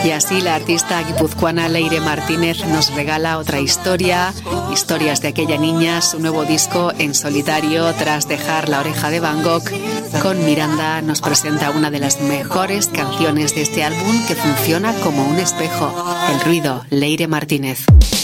Y así la artista guipuzcoana Leire Martínez nos regala otra historia, historias de aquella niña, su nuevo disco en solitario tras dejar La oreja de Van Gogh. Con Miranda nos presenta una de las mejores canciones de este álbum que funciona como un espejo, El ruido, Leire Martínez.